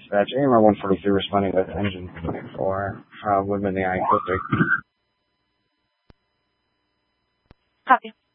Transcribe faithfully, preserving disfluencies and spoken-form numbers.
dispatch. A M R one forty-three responding with engine twenty-four. Uh, Woodman, the I Code three. Copy.